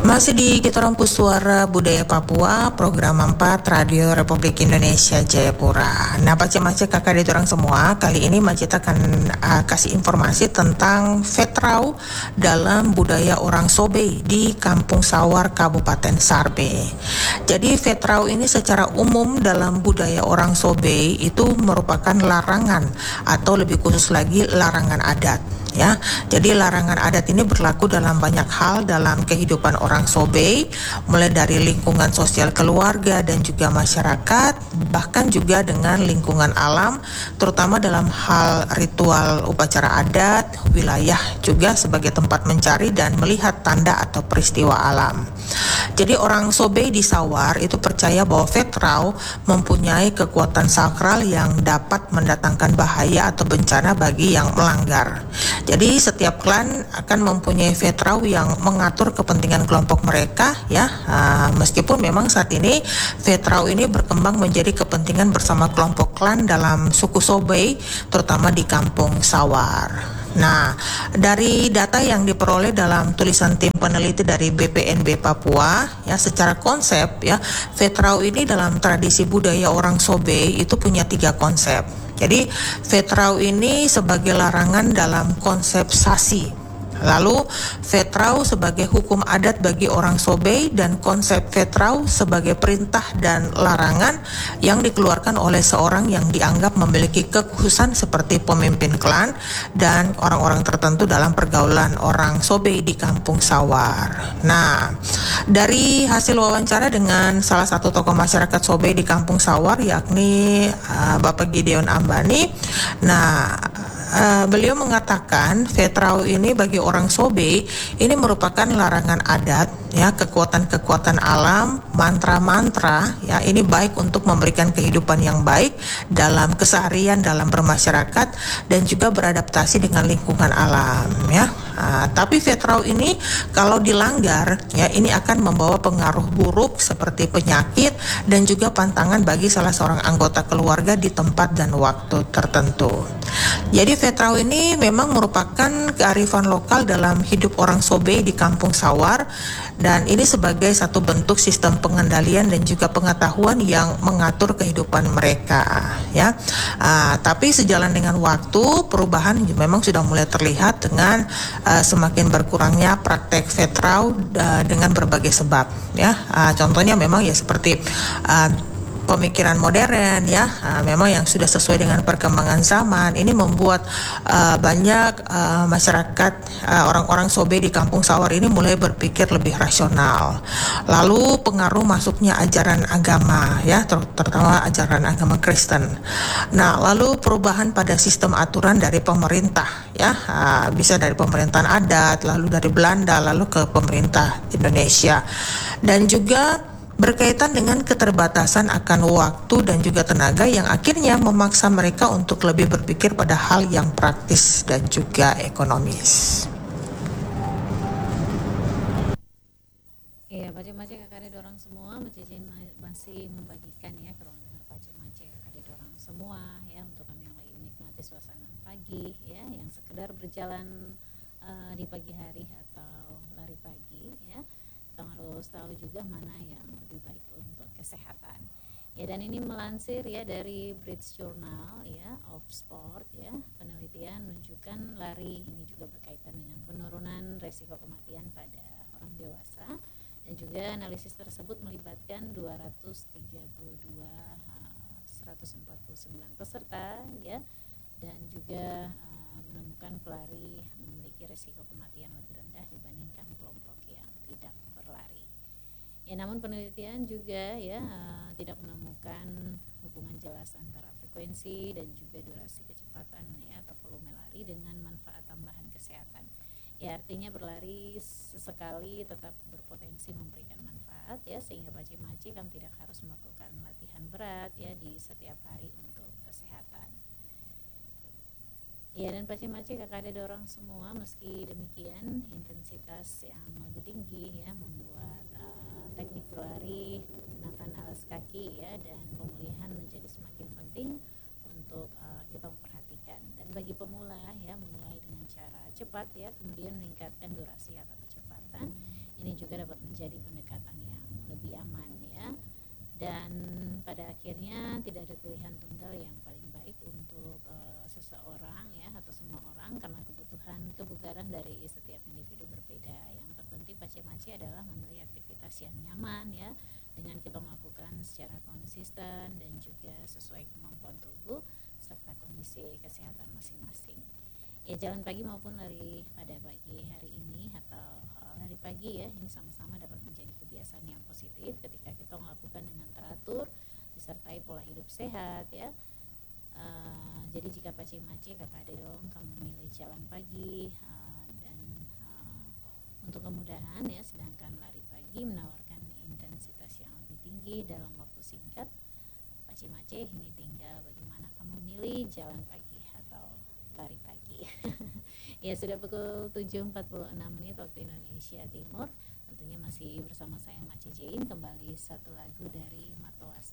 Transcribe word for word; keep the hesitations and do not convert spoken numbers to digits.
Masih di Kita Rompu Suara Budaya Papua, program empat Radio Republik Indonesia Jayapura. Nah, Pace-Mace kakak di orang semua, kali ini Macet akan uh, kasih informasi tentang Vetrau dalam budaya orang Sobei di Kampung Sawar, Kabupaten Sarbe. Jadi Vetrau ini secara umum dalam budaya orang Sobei itu merupakan larangan atau lebih khusus lagi larangan adat. Ya, jadi larangan adat ini berlaku dalam banyak hal dalam kehidupan orang Sobei, mulai dari lingkungan sosial keluarga dan juga masyarakat, bahkan juga dengan lingkungan alam, terutama dalam hal ritual upacara adat, wilayah juga sebagai tempat mencari dan melihat tanda atau peristiwa alam. Jadi orang Sobei di Sawar itu percaya bahwa Vetrau mempunyai kekuatan sakral yang dapat mendatangkan bahaya atau bencana bagi yang melanggar. Jadi setiap klan akan mempunyai Vetrau yang mengatur kepentingan kelompok mereka, ya. Uh, meskipun memang saat ini Vetrau ini berkembang menjadi kepentingan bersama kelompok klan dalam suku Sobei, terutama di Kampung Sawar. Nah, dari data yang diperoleh dalam tulisan tim peneliti dari B P N B Papua, ya secara konsep ya, Vetrau ini dalam tradisi budaya orang Sobei itu punya tiga konsep. Jadi Vetrau ini sebagai larangan dalam konsep sasi. Lalu Vetrau sebagai hukum adat bagi orang Sobei dan konsep Vetrau sebagai perintah dan larangan yang dikeluarkan oleh seorang yang dianggap memiliki kekhususan seperti pemimpin klan dan orang-orang tertentu dalam pergaulan orang Sobei di Kampung Sawar. Nah, dari hasil wawancara dengan salah satu tokoh masyarakat Sobei di Kampung Sawar yakni uh, Bapak Gideon Ambani. Nah, Uh, beliau mengatakan Vetrau ini bagi orang Sobei ini merupakan larangan adat, ya, kekuatan-kekuatan alam, mantra-mantra, ya, ini baik untuk memberikan kehidupan yang baik dalam keseharian dalam bermasyarakat dan juga beradaptasi dengan lingkungan alam, ya. Uh, tapi Vetrau ini kalau dilanggar, ya, ini akan membawa pengaruh buruk seperti penyakit dan juga pantangan bagi salah seorang anggota keluarga di tempat dan waktu tertentu. Jadi Vetrau ini memang merupakan kearifan lokal dalam hidup orang Sobei di Kampung Sawar dan ini sebagai satu bentuk sistem pengendalian dan juga pengetahuan yang mengatur kehidupan mereka, ya. Uh, tapi sejalan dengan waktu perubahan memang sudah mulai terlihat dengan uh, semakin berkurangnya praktek Vetrau uh, dengan berbagai sebab, ya. Uh, contohnya memang ya seperti uh, pemikiran modern, ya, uh, memang yang sudah sesuai dengan perkembangan zaman. Ini membuat uh, banyak uh, masyarakat uh, orang-orang Sobei di Kampung Sawar ini mulai berpikir lebih rasional. Lalu pengaruh masuknya ajaran agama, ya, ter- terutama ajaran agama Kristen. Nah, lalu perubahan pada sistem aturan dari pemerintah, ya, uh, bisa dari pemerintahan adat, lalu dari Belanda, lalu ke pemerintah Indonesia, dan juga berkaitan dengan keterbatasan akan waktu dan juga tenaga yang akhirnya memaksa mereka untuk lebih berpikir pada hal yang praktis dan juga ekonomis. Iya, Pace-Mace kakak orang semua, Macecin masih membagikan ya ke ruang dengar Pace-Mace kakak orang semua ya, untuk kami yang lagi menikmati suasana pagi ya, yang sekedar berjalan uh, di pagi hari atau lari pagi ya. Kita harus tahu juga mana yang lebih baik untuk kesehatan. Ya, dan ini melansir ya dari British Journal ya of Sport ya, penelitian menunjukkan lari ini juga berkaitan dengan penurunan resiko kematian pada orang dewasa, dan juga analisis tersebut melibatkan dua ratus tiga puluh dua seratus empat puluh sembilan peserta ya, dan juga uh, menemukan pelari memiliki resiko kematian lebih rendah dibandingkan kelompok yang tidak berlari. Ya, namun penelitian juga ya uh, tidak menemukan hubungan jelas antara frekuensi dan juga durasi kecepatan ya atau volume lari dengan manfaat tambahan kesehatan. Ya, artinya berlari sesekali tetap berpotensi memberikan manfaat ya, sehingga Pace-Mace kan tidak harus melakukan latihan berat ya di setiap hari untuk kesehatan. Ya, dan Pace-Mace kakak ada orang semua, meski demikian intensitas yang lebih tinggi ya membuat uh, teknik berlari menggunakan alas kaki ya dan pemulihan menjadi semakin penting untuk uh, kita memperhatikan. Dan bagi pemula ya, memulai dengan cara cepat ya, kemudian meningkatkan durasi atau kecepatan. Ini juga dapat menjadi akhirnya tidak ada pilihan tunggal yang paling baik untuk uh, seseorang ya atau semua orang, karena kebutuhan kebugaran dari setiap individu berbeda. Yang terpenting pace-mace adalah memilih aktivitas yang nyaman ya, dengan kita melakukan secara konsisten dan juga sesuai kemampuan tubuh serta kondisi kesehatan masing-masing. Ya, jalan pagi maupun lari pada pagi hari ini atau uh, lari pagi ya, ini sama-sama dapat menjadi kebiasaan yang positif ketika kita melakukan dengan teratur disertai pola hidup sehat ya. Uh, jadi jika pace-mace kakak ada dong kamu memilih jalan pagi uh, dan uh, untuk kemudahan ya, sedangkan lari pagi menawarkan intensitas yang lebih tinggi dalam waktu singkat. Pace-mace ini tinggal bagaimana kamu milih jalan pagi atau lari pagi. Ya, sudah pukul tujuh empat puluh enam menit waktu Indonesia Timur. Tentunya masih bersama saya Mace Jain. Kembali satu lagu dari Matoa